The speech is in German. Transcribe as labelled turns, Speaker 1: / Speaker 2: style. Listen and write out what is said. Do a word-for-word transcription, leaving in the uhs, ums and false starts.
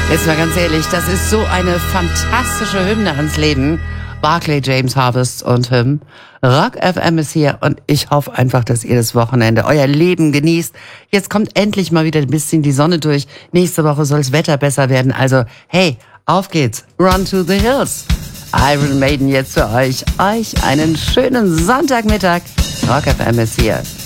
Speaker 1: Jetzt mal ganz ehrlich, das ist so eine fantastische Hymne ans Leben. Barclay James Harvest und Hymn. Rock F M ist hier und ich hoffe einfach, dass ihr das Wochenende, euer Leben genießt. Jetzt kommt endlich mal wieder ein bisschen die Sonne durch. Nächste Woche soll das Wetter besser werden. Also, hey, auf geht's. Run to the hills. Iron Maiden jetzt für euch. Euch einen schönen Sonntagmittag. Rock F M ist hier.